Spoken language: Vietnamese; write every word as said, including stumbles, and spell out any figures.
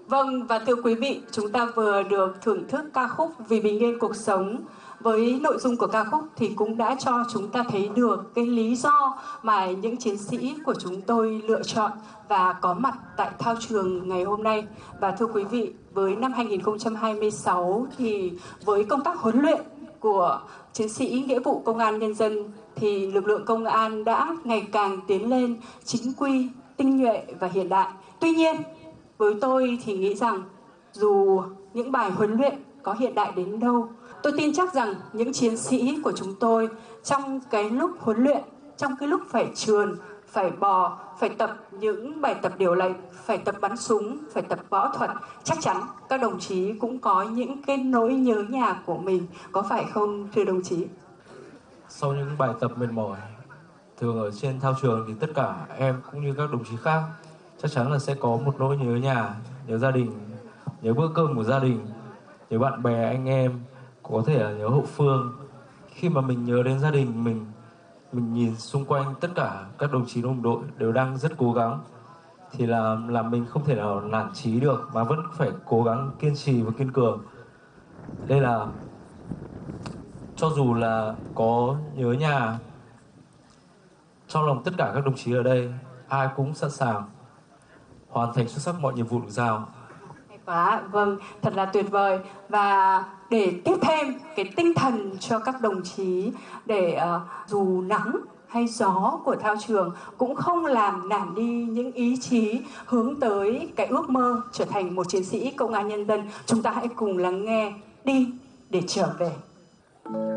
Vâng, và thưa quý vị, chúng ta vừa được thưởng thức ca khúc Vì bình yên cuộc sống. Với nội dung của ca khúc thì cũng đã cho chúng ta thấy được cái lý do mà những chiến sĩ của chúng tôi lựa chọn và có mặt tại thao trường ngày hôm nay. Và thưa quý vị, với năm hai nghìn không trăm hai mươi sáu thì với công tác huấn luyện của chiến sĩ nghĩa vụ công an nhân dân thì lực lượng công an đã ngày càng tiến lên chính quy, tinh nhuệ và hiện đại. Tuy nhiên, với tôi thì nghĩ rằng dù những bài huấn luyện có hiện đại đến đâu, tôi tin chắc rằng những chiến sĩ của chúng tôi trong cái lúc huấn luyện, trong cái lúc phải trườn, phải bò, phải tập những bài tập điều lệnh, phải tập bắn súng, phải tập võ thuật, chắc chắn các đồng chí cũng có những cái nỗi nhớ nhà của mình, có phải không thưa đồng chí? Sau những bài tập mệt mỏi thường ở trên thao trường thì tất cả em cũng như các đồng chí khác chắc chắn là sẽ có một nỗi nhớ nhà, nhớ gia đình, nhớ bữa cơm của gia đình, nhớ bạn bè anh em, có thể là nhớ hậu phương. Khi mà mình nhớ đến gia đình mình, mình nhìn xung quanh tất cả các đồng chí đồng đội đều đang rất cố gắng, thì là làm mình không thể nào nản chí được mà vẫn phải cố gắng kiên trì và kiên cường. Đây là cho dù là có nhớ nhà, trong lòng tất cả các đồng chí ở đây ai cũng sẵn sàng hoàn thành xuất sắc mọi nhiệm vụ được giao. Hay quá, vâng, thật là tuyệt vời. Và để tiếp thêm cái tinh thần cho các đồng chí để uh, dù nắng hay gió của thao trường cũng không làm nản đi những ý chí hướng tới cái ước mơ trở thành một chiến sĩ công an nhân dân. Chúng ta hãy cùng lắng nghe Đi để trở về.